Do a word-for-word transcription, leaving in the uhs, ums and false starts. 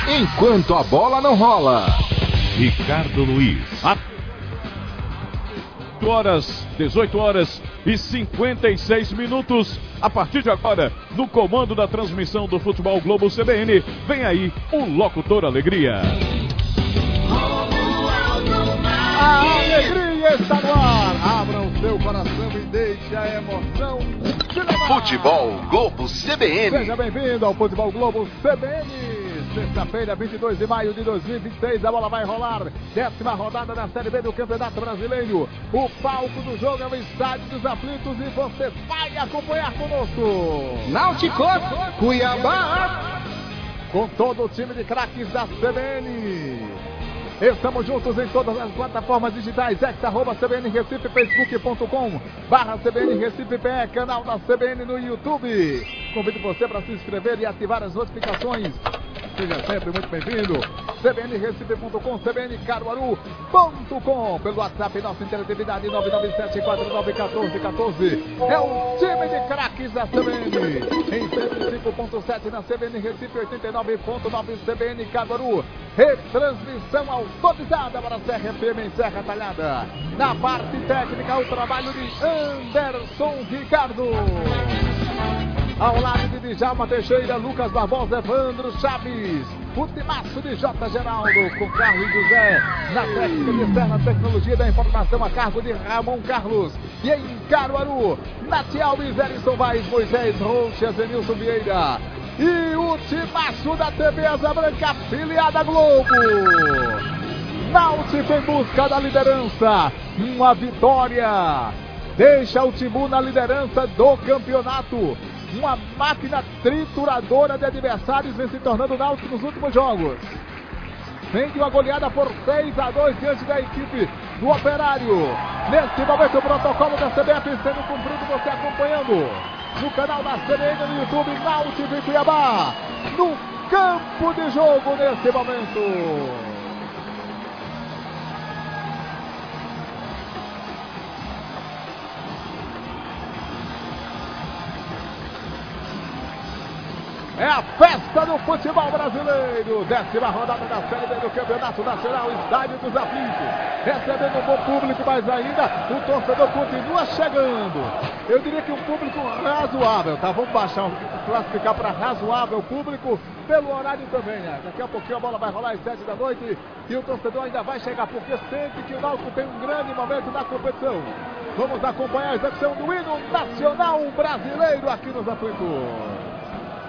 enquanto a bola não rola. Ricardo Luiz. Horas, dezoito horas e cinquenta e seis minutos. A partir de agora, no comando da transmissão do Futebol Globo C B N, vem aí o Locutor Alegria. A alegria está no ar. Abra o seu coração e deixe a emoção te levar. Futebol Globo C B N. Seja bem-vindo ao Futebol Globo C B N. Sexta-feira, vinte e dois de maio de dois mil e vinte e seis, a bola vai rolar. Décima rodada da Série B do Campeonato Brasileiro. O palco do jogo é o Estádio dos Aflitos e você vai acompanhar conosco. Náutico, Cuiabá. Com todo o time de craques da C B N. Estamos juntos em todas as plataformas digitais, ex arroba C B N Recife, facebook ponto com barra C B N Recife P E, canal da C B N no YouTube. Convido você para se inscrever e ativar as notificações. Seja sempre muito bem-vindo. C B N Recife ponto com, C B N Caruaru ponto com. Pelo WhatsApp, nossa interatividade nove nove sete quatro nove um quatro um quatro. É o time de craques da C B N. Em cento e cinco ponto sete na C B N Recife, oitenta e nove ponto nove C B N Caruaru. Retransmissão autorizada para a Serra F M em Serra Talhada. Na parte técnica, o trabalho de Anderson Ricardo. Ao lado de Djalma Teixeira, Lucas Barbosa, Evandro Chaves. O timaço de J. Geraldo com Carlos José. Na técnica de externa tecnologia da informação a cargo de Ramon Carlos. E em Caruaru, Nati Alves, Erison Vaz, Moisés Rocha, Zenilson Vieira. E o timaço da T V Asa Branca, afiliada Globo. Náutico em busca da liderança. Uma vitória deixa o Timbu na liderança do campeonato. Uma máquina trituradora de adversários vem se tornando Náutico nos últimos jogos. Vem de uma goleada por seis a dois diante da equipe do Operário. Neste momento o protocolo da C B F sendo cumprido, você acompanhando no canal da C B N no YouTube, Náutico e Cuiabá. No campo de jogo nesse momento. É a festa do futebol brasileiro. Décima rodada da Série B do Campeonato Nacional, Estádio dos Aflitos. Recebendo um bom público, mas ainda o torcedor continua chegando. Eu diria que um público razoável, tá? Vamos baixar, classificar para razoável público pelo horário também, né? Daqui a pouquinho a bola vai rolar às sete da noite e o torcedor ainda vai chegar, porque sente que o Náutico tem um grande momento na competição. Vamos acompanhar a execução do hino nacional brasileiro aqui nos Aflitos.